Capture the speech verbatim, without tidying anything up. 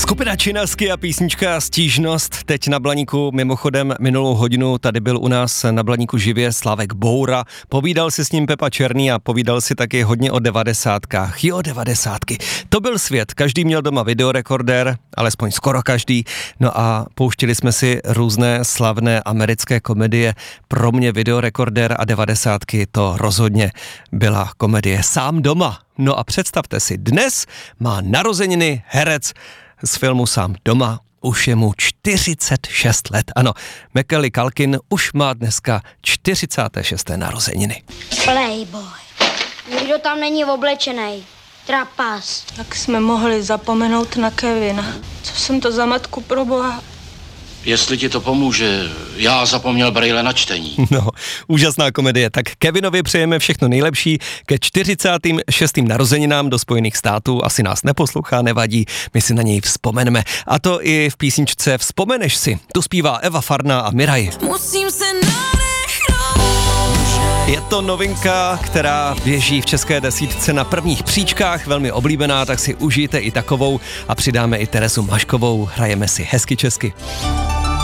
Skupina Činasky a písnička Stížnost. Teď na Blaníku, mimochodem minulou hodinu tady byl u nás na Blaníku živě Slávek Boura. Povídal si s ním Pepa Černý a povídal si taky hodně o devadesátkách. Jo, devadesátky. To byl svět. Každý měl doma videorekordér, alespoň skoro každý. No a pouštili jsme si různé slavné americké komedie. Pro mě videorekordér a devadesátky to rozhodně byla komedie Sám doma. No a představte si, dnes má narozeniny herec z filmu Sám doma, už je mu čtyřicet šest let. Ano, Macaulay Culkin už má dneska čtyřicáté šesté narozeniny. Playboy. Nikdo tam není oblečenej. Trapas. Tak jsme mohli zapomenout na Kevina. Co jsem to za matku pro boha? Jestli ti to pomůže, já zapomněl brejle na čtení. No, úžasná komedie. Tak Kevinovi přejeme všechno nejlepší ke čtyřicátým šestým narozeninám do Spojených států. Asi nás neposlouchá, nevadí, my si na něj vzpomeneme. A to i v písničce Vzpomeneš si. Tu zpívá Eva Farná a Miraj. Musím se nadechnout. Je to novinka, která běží v české desítce na prvních příčkách, velmi oblíbená, tak si užijte i takovou a přidáme i Terezu Maškovou. Hrajeme si hezky česky.